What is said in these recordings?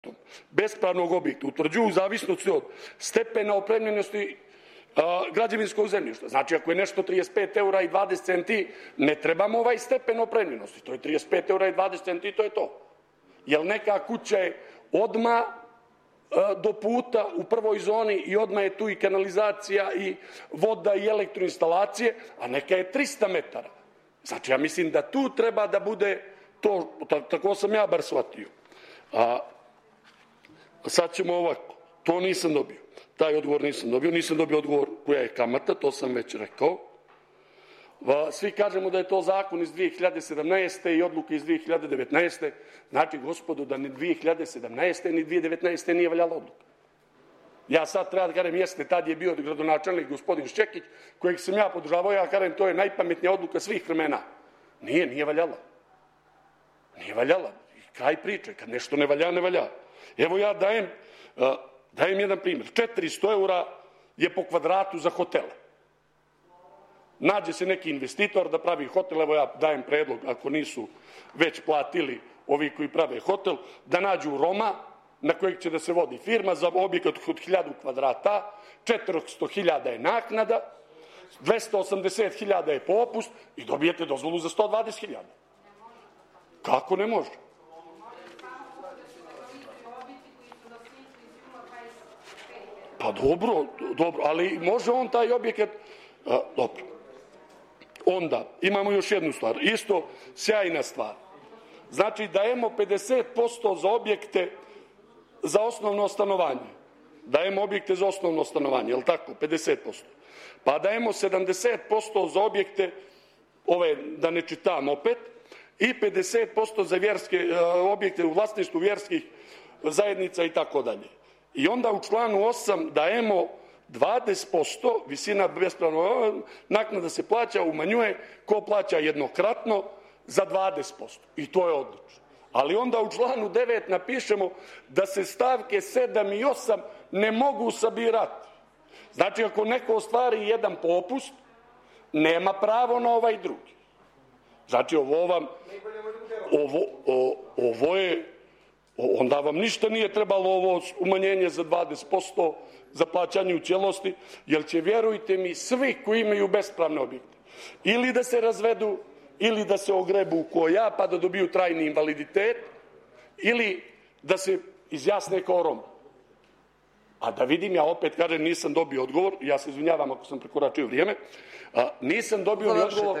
bespravnog objekta utvrđuju u zavisnosti od stepena opremljenosti građevinskog zemljišta. Znači, ako je nešto 35 € i 20 centi, ne trebamo ovaj stepen opremljenosti. To je 35 € i 20 centi i to je to. Jer neka kuća je odmah do puta u prvoj zoni i odmah je tu i kanalizacija i voda i elektroinstalacije, a neka je 300 metara. Znači, ja mislim da tu treba da bude to, tako sam ja bar shvatio. Sad ćemo ovako, to nisam dobio. Taj odgovor nisam dobio odgovor koja je kamata, to sam već rekao. Svi kažemo da je to zakon iz 2017. i odluke iz 2019. Znači, gospodo, da ni 2017. ni 2019. nije valjala odluka. Ja sad treba da kažem, jeste, tad je bio gradonačelnik gospodin Šćekić, kojeg sam ja podržavao, ja kažem, to je najpametnija odluka svih vremena. Nije valjala. Nije valjala. Kraj priče, kad nešto ne valja, ne valja. Evo ja dajem jedan primjer. 400 € je po kvadratu za hotele. Nađe se neki investitor da pravi hotel, evo ja dajem predlog, ako nisu već platili ovi koji prave hotel, da nađu Roma na kojeg će da se vodi firma za objekat od 1000 kvadrata, 400.000 je naknada, 280.000 je popust i dobijete dozvolu za 120.000. Kako ne može? Pa dobro, ali može on taj objekat, dobro. Onda, imamo još jednu stvar, isto sjajna stvar. Znači, dajemo 50% za objekte za osnovno stanovanje. Dajemo objekte za osnovno stanovanje, je li tako? 50%. Pa dajemo 70% za objekte, ove, da ne čitam opet, i 50% za objekte u vlasništvu vjerskih zajednica i tako dalje. I onda u članu 8 dajemo 20%, visina bespravnog naknada se plaća, umanjuje, ko plaća jednokratno za 20%. I to je odlično. Ali onda u članu 9 napišemo da se stavke 7 i 8 ne mogu sabirati. Znači, ako neko ostvari jedan popust, nema pravo na ovaj drugi. Znači, ovo je, onda vam ništa nije trebalo ovo umanjenje za 20% za plaćanje u cijelosti, jer će, vjerujte mi, svi koji imaju bespravne objekte ili da se razvedu, ili da se ogrebu ko ja, pa da dobiju trajni invaliditet, ili da se izjasne kao Rom. A da vidim, ja opet kažem, nisam dobio odgovor, ja se izvinjavam ako sam prekoračio vrijeme, nisam dobio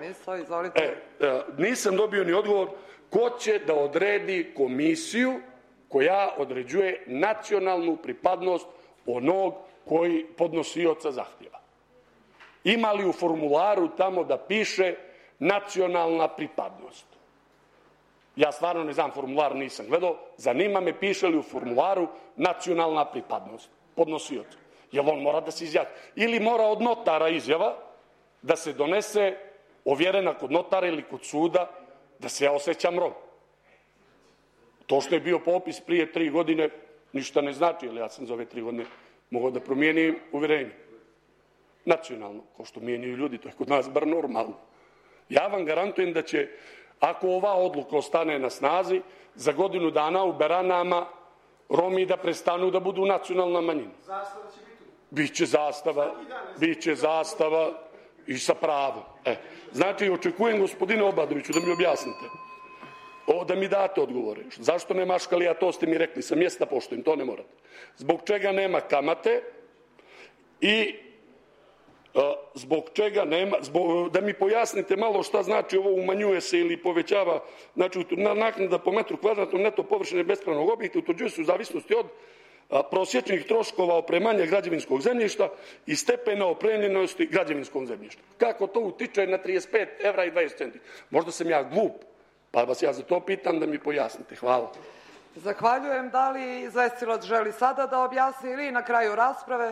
ni odgovor ko će da odredi komisiju koja određuje nacionalnu pripadnost onog koji podnosioca zahtjeva. Ima li u formularu tamo da piše nacionalna pripadnost? Ja stvarno ne znam, formular nisam gledao, zanima me piše li u formularu nacionalna pripadnost podnosioca. Jer on mora da se izjasni. Ili mora od notara izjava da se donese ovjerena kod notara ili kod suda da se ja osjećam Rom. To što je bio popis prije 3 godine ništa ne znači, jer ja sam za ove 3 godine mogao da promijenim uvjerenje. Nacionalno, kao što mijenjaju ljudi, to je kod nas bar normalno. Ja vam garantujem da će, ako ova odluka ostane na snazi, za godinu dana u Beranama Romi da prestanu da budu nacionalna manjina. Zastava će biti tu. Biće zastava i sa pravom. Znači, očekujem, gospodine Obradoviću, da mi objasnite. Da mi date odgovore. Zašto ne maškali, a to ste mi rekli, sa mjesta poštujem, to ne morate. Zbog čega nema kamate i zbog čega nema, da mi pojasnite malo šta znači ovo umanjuje se ili povećava, znači naknada po metru kvadratnom neto površine bespravnog objekta utvrđuje se u zavisnosti od prosječnih troškova opremanja građevinskog zemljišta i stepena opremljenosti građevinskog zemljišta. Kako to utiče na 35 € i 20 centi? Možda sam ja glup, pa vas ja za to pitam da mi pojasnite. Hvala. Zahvaljujem. Da li izvestilac želi sada da objasni ili na kraju rasprave?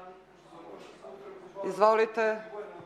Izvolite.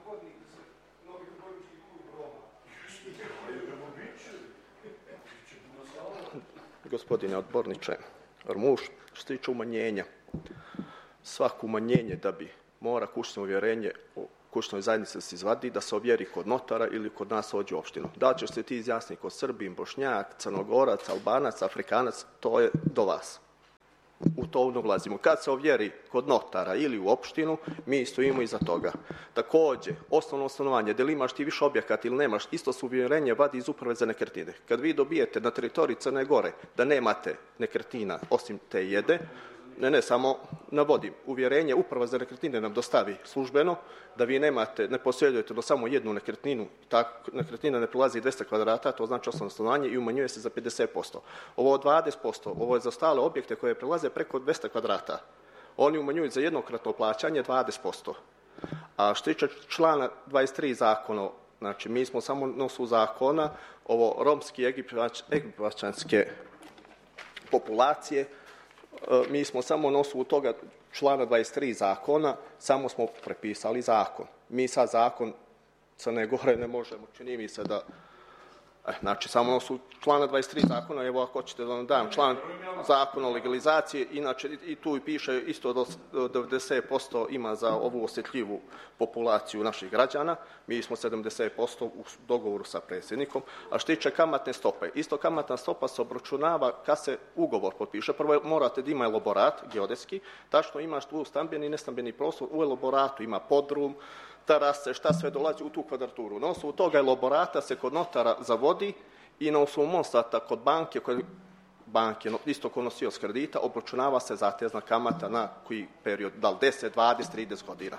Gospodine odborniče Ormuš, što se tiče umanjenja, svako umanjenje da bi mora kućno uvjerenje u kućnoj zajednici da se izvadi, da se ovjeri kod notara ili kod nas ovdje u opštinu. Da ćeš se ti izjasniti kod Srbin, Bošnjak, Crnogorac, Albanac, Afrikanac, to je do vas. u to ne ulazimo. Kad se ovjeri kod notara ili u opštinu, mi stojimo iza toga. Također, osnovno stanovanje, da li imaš ti više objekata ili nemaš, isto su uvjerenje vadi iz uprave za nekretnine. Kad vi dobijete na teritoriji Crne Gore da nemate nekretnina osim te jede, samo navodim, uvjerenje uprava za nekretnine nam dostavi službeno, da vi ne posjedujete do samo jednu nekretninu, ta nekretnina ne prelazi 200 kvadrata, to znači osnovno stanovanje i umanjuje se za 50%. Ovo 20%, ovo je za ostale objekte koje prelaze preko 200 kvadrata. Oni umanjuju za jednokratno plaćanje 20%. A što tiče člana 23 zakona, znači mi smo samo nosu zakona, ovo romski egipćanske populacije, mi smo samo na osnovu toga člana 23 zakona, samo smo prepisali zakon. Mi sad zakon Crne Gore ne možemo, čini mi se da... Znači, samo na osnovu člana 23 zakona, evo ako hoćete da vam dam član zakona o legalizaciji, inače i tu piše isto do 90% ima za ovu osjetljivu populaciju naših građana, mi smo 70% u dogovoru sa predsjednikom, a što tiče kamatne stope, isto kamatna stopa se obračunava kad se ugovor potpiše, prvo morate da ima elaborat geodetski, tačno imaš tu stambeni i nestambeni prostor, u elaboratu ima podrum, terase, šta sve dolazi u tu kvadraturu. Na osnovu toga elaborata se kod notara zavodi i na osnovu monstata kod banke, isto kod nosioc kredita, obračunava se zatezna kamata na koji period, da li 10, 20, 30 godina.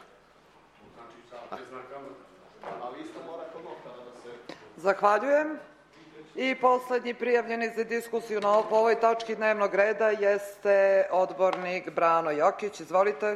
Ali isto mora kod notara da se... Zahvaljujem. I poslednji prijavljeni za diskusiju po ovoj tački dnevnog reda jeste odbornik Brano Jokić. Izvolite.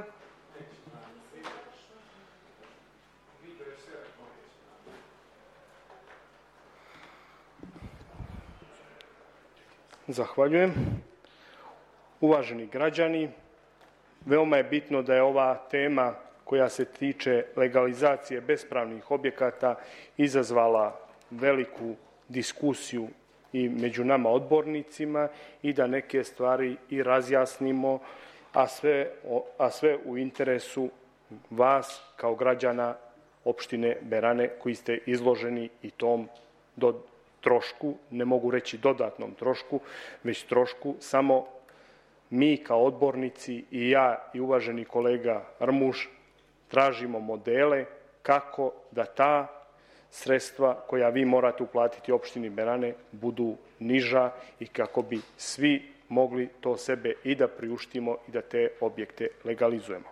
Zahvaljujem. Uvaženi građani, veoma je bitno da je ova tema koja se tiče legalizacije bespravnih objekata izazvala veliku diskusiju i među nama odbornicima i da neke stvari i razjasnimo, a sve u interesu vas kao građana opštine Berane koji ste izloženi i tom trošku, ne mogu reći dodatnom trošku, već trošku, samo mi kao odbornici i ja i uvaženi kolega Armuš tražimo modele kako da ta sredstva koja vi morate uplatiti opštini Berane budu niža i kako bi svi mogli to sebe i da priuštimo i da te objekte legalizujemo.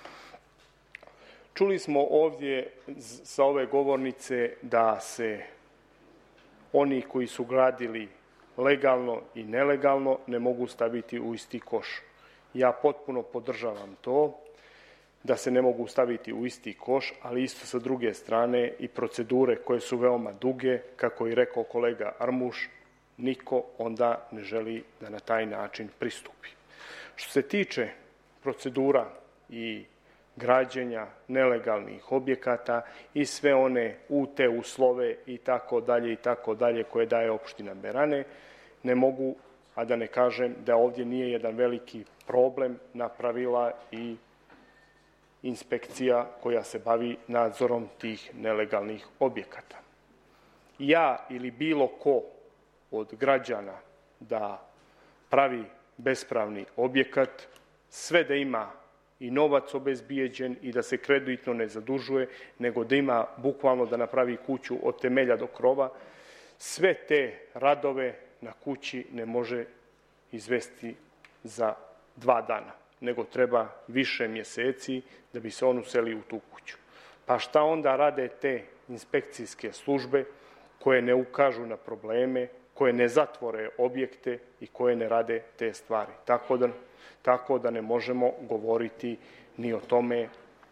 Čuli smo ovdje sa ove govornice da se oni koji su gradili legalno i nelegalno ne mogu staviti u isti koš. Ja potpuno podržavam to da se ne mogu staviti u isti koš, ali isto sa druge strane i procedure koje su veoma duge, kako je rekao kolega Armuš, niko onda ne želi da na taj način pristupi. Što se tiče procedura i građenja nelegalnih objekata i sve one te uslove i tako dalje koje daje opština Berane, ne mogu, a da ne kažem da ovdje nije jedan veliki problem napravila i inspekcija koja se bavi nadzorom tih nelegalnih objekata. Ja ili bilo ko od građana da pravi bespravni objekat, sve da ima i novac obezbijeđen i da se kreditno ne zadužuje, nego da ima bukvalno da napravi kuću od temelja do krova, sve te radove na kući ne može izvesti za 2 dana, nego treba više mjeseci da bi se on uselio u tu kuću. Pa šta onda rade te inspekcijske službe koje ne ukažu na probleme, koje ne zatvore objekte i koje ne rade te stvari? Tako da ne možemo govoriti ni o tome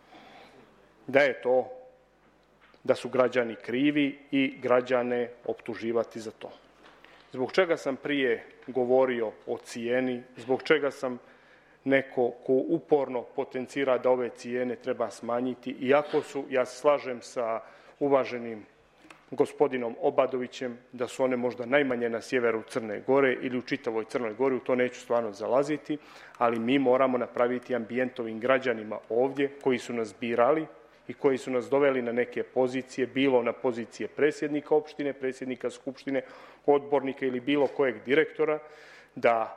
da su građani krivi i građane optuživati za to. Zbog čega sam prije govorio o cijeni, zbog čega sam neko ko uporno potencira da ove cijene treba smanjiti, iako ja se slažem sa uvaženim gospodinom Obadovićem da su one možda najmanje na sjeveru Crne Gore ili u čitavoj Crnoj Gori, u to neću stvarno zalaziti, ali mi moramo napraviti ambijent ovim građanima ovdje koji su nas birali i koji su nas doveli na neke pozicije, bilo na pozicije predsjednika opštine, predsjednika skupštine, odbornika ili bilo kojeg direktora, da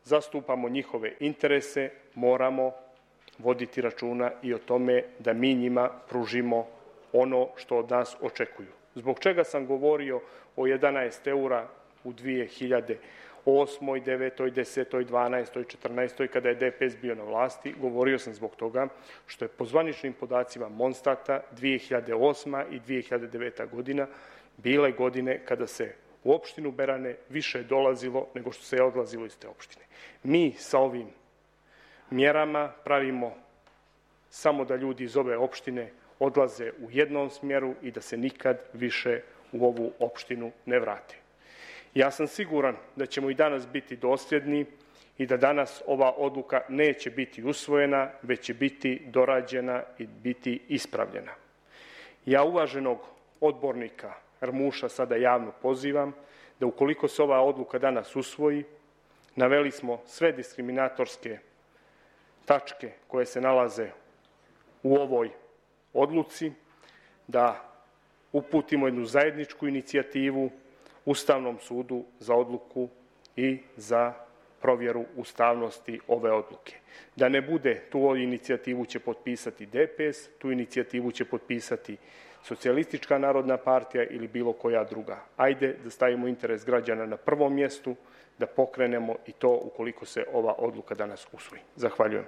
zastupamo njihove interese, moramo voditi računa i o tome da mi njima pružimo ono što od nas očekuju. Zbog čega sam govorio o 11 eura u 2008., 9., 10., 12., 14. kada je DPS bio na vlasti? Govorio sam zbog toga što je po zvaničnim podacima Monstata 2008. i 2009. godina bile godine kada se u opštinu Berane više dolazilo nego što se je odlazilo iz te opštine. Mi sa ovim mjerama pravimo samo da ljudi iz ove opštine odlaze u jednom smjeru i da se nikad više u ovu opštinu ne vrate. Ja sam siguran da ćemo i danas biti dosljedni i da danas ova odluka neće biti usvojena, već će biti dorađena i biti ispravljena. Ja uvaženog odbornika Rmuša sada javno pozivam da ukoliko se ova odluka danas usvoji, naveli smo sve diskriminatorske tačke koje se nalaze u ovoj odluci, da uputimo jednu zajedničku inicijativu Ustavnom sudu za odluku i za provjeru ustavnosti ove odluke. Da ne bude, tu inicijativu će potpisati DPS, tu inicijativu će potpisati Socijalistička narodna partija ili bilo koja druga. Ajde da stavimo interes građana na prvom mjestu, da pokrenemo i to ukoliko se ova odluka danas usvoji. Zahvaljujem.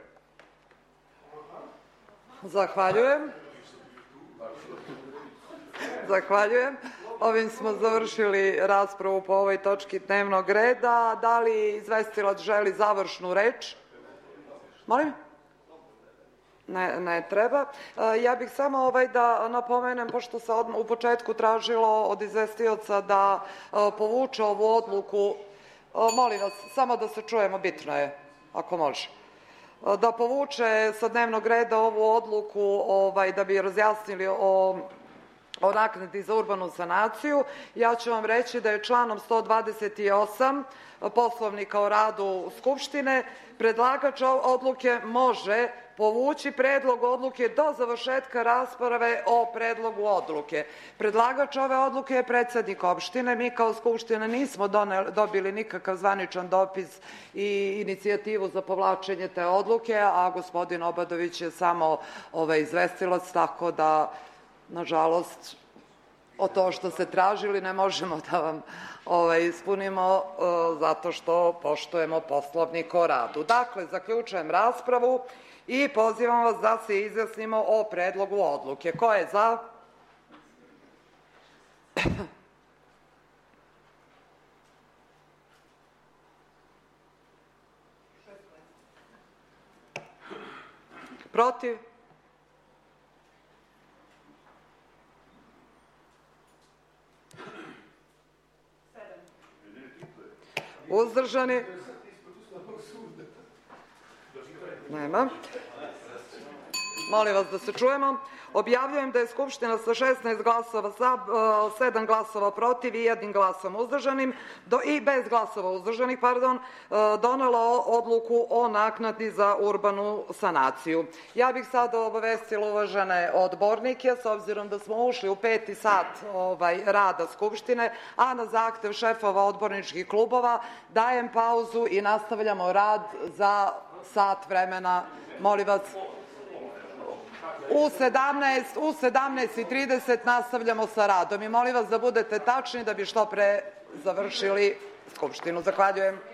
Zahvaljujem. Ovim smo završili raspravu po ovoj točki dnevnog reda. Da li izvestilac želi završnu reč? Molim? Ne treba. Ja bih samo da napomenem, pošto se u početku tražilo od izvestioca da povuče ovu odluku, molim vas, samo da se čujemo, bitno je, ako može, da povuče sa dnevnog reda ovu odluku da bi razjasnili o naknadi za urbanu sanaciju. Ja ću vam reći da je članom 128 Poslovnika o radu Skupštine predlagač odluke može povući predlog odluke do završetka rasprave o predlogu odluke. Predlagač ove odluke je predsednik opštine. Mi kao Skupština nismo dobili nikakav zvaničan dopis i inicijativu za povlačenje te odluke, a gospodin Obadović je samo izvestilac, tako da nažalost, o to što ste tražili ne možemo da vam ispunimo zato što poštujemo Poslovnik o radu. Dakle, zaključujem raspravu i pozivam vas da se izjasnimo o predlogu odluke. Ko je za? Protiv? Uzdržani? Nema. Molim vas da se čujemo. Objavljujem da je Skupština sa 16 glasova za, 7 glasova protiv i 1 glasom uzdržanim i bez glasova uzdržanih, donela odluku o naknadi za urbanu sanaciju. Ja bih sada obavestila uvažene odbornike, s obzirom da smo ušli u 5. sat rada Skupštine, a na zahtev šefova odborničkih klubova dajem pauzu i nastavljamo rad za sat vremena. Molim vas, u 17:30 nastavljamo sa radom i molim vas da budete tačni da bi što pre završili Skupštinu. Zahvaljujem.